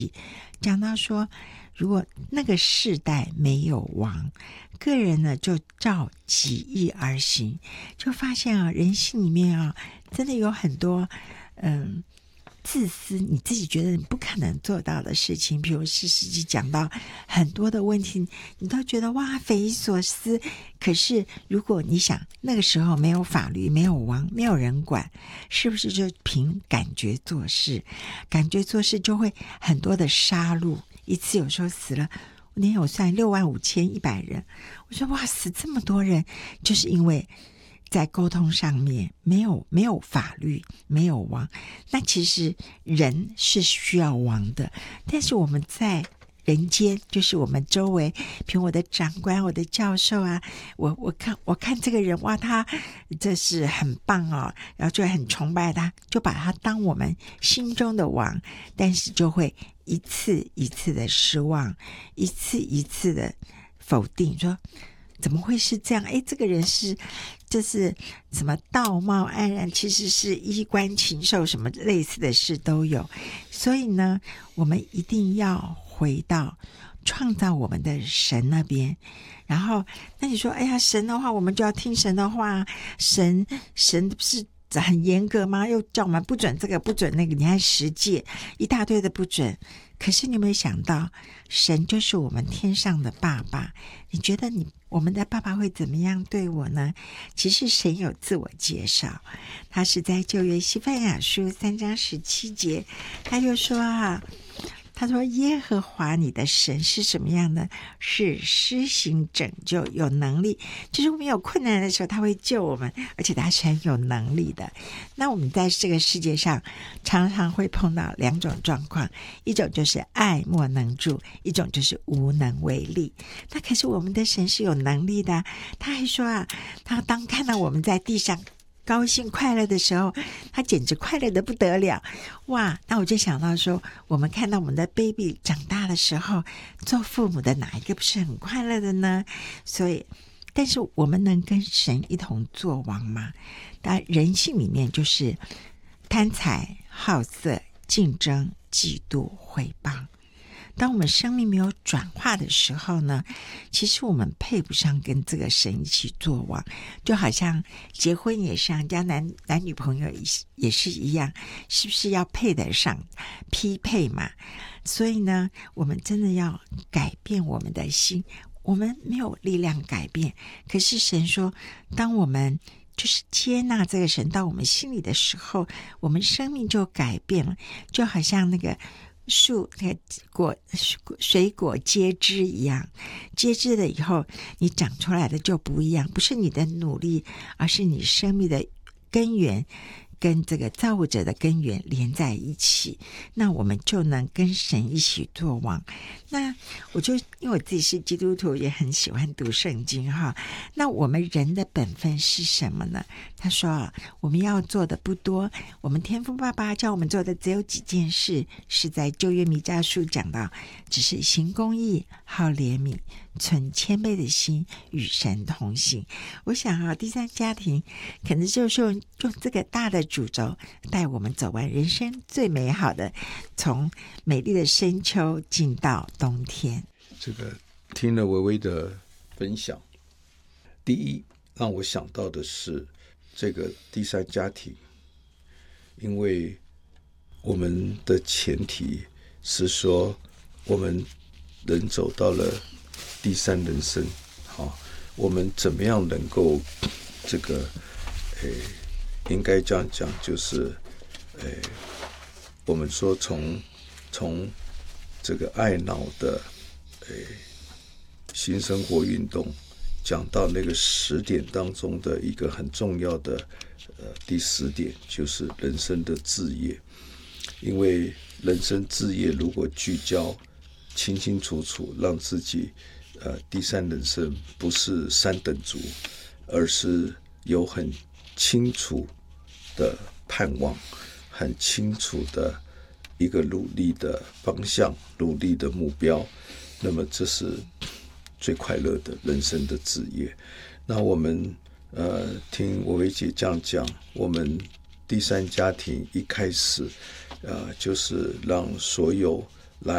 讲到说，如果那个世代没有王，个人呢就照己意而行，就发现啊，人性里面啊，真的有很多自私，你自己觉得你不可能做到的事情，比如是实际讲到很多的问题，你都觉得哇匪夷所思。可是如果你想那个时候没有法律，没有王，没有人管，是不是就凭感觉做事？感觉做事就会很多的杀戮，一次有时候死了。那天我算65,100人，我说哇，死这么多人，就是因为在沟通上面没有法律，没有王。那其实人是需要王的，但是我们在人间，就是我们周围，比如我的长官、我的教授啊，我看这个人哇，他这是很棒哦，然后就很崇拜他，就把他当我们心中的王，但是就会一次一次的失望，一次一次的否定，说怎么会是这样？这个人是就是什么道貌岸然，其实是衣冠禽兽，什么类似的事都有。所以呢，我们一定要回到创造我们的神那边。然后那你说哎呀，神的话我们就要听神的话，神不是很严格吗？又叫我们不准这个不准那个，你看10诫一大堆的不准。可是你有没有想到，神就是我们天上的爸爸，你觉得我们的爸爸会怎么样对我呢？其实神有自我介绍，他是在旧约西番雅书3章17节，他就说他说耶和华你的神是什么样的？是施行拯救，有能力，就是我们有困难的时候他会救我们，而且他是很有能力的。那我们在这个世界上常常会碰到2种状况，一种就是爱莫能助，一种就是无能为力。那可是我们的神是有能力的，他还说他当看到我们在地上高兴快乐的时候，他简直快乐的不得了。哇，那我就想到说，我们看到我们的 baby 长大的时候，做父母的哪一个不是很快乐的呢？所以但是我们能跟神一同作王吗？但人性里面就是贪财好色、竞争、嫉妒、毁谤。当我们生命没有转化的时候呢，其实我们配不上跟这个神一起作王。就好像结婚也是人家男女朋友也是一样，是不是要配得上，匹配嘛？所以呢，我们真的要改变我们的心。我们没有力量改变，可是神说，当我们就是接纳这个神到我们心里的时候，我们生命就改变了。就好像那个树那个水果结枝一样，结枝了以后你长出来的就不一样，不是你的努力，而是你生命的根源跟这个造物者的根源连在一起，那我们就能跟神一起作王。那我就因为我自己是基督徒，也很喜欢读圣经那我们人的本分是什么呢？他说我们要做的不多，我们天父爸爸叫我们做的只有几件事，是在旧约弥迦书讲到，只是行公义，好怜悯，存谦卑的心，与神同行。我想第三家庭可能就是用这个大的主轴带我们走完人生最美好的，从美丽的深秋进到冬天。 这个听了微微的分享，第一让我想到的是这个第三家庭，因为我们的前提是说我们人走到了第三人生，我们怎么样能够这个应该这样讲，就是我们说从这个爱脑的新生活运动讲到那个10点当中的一个很重要的第10点，就是人生的志业。因为人生志业如果聚焦清清楚楚，让自己第三人生不是3等族，而是有很清楚的盼望，很清楚的一个努力的方向，努力的目标，那么这是最快乐的人生的志业。那我们听我薇姐这样讲，我们第三家庭一开始就是让所有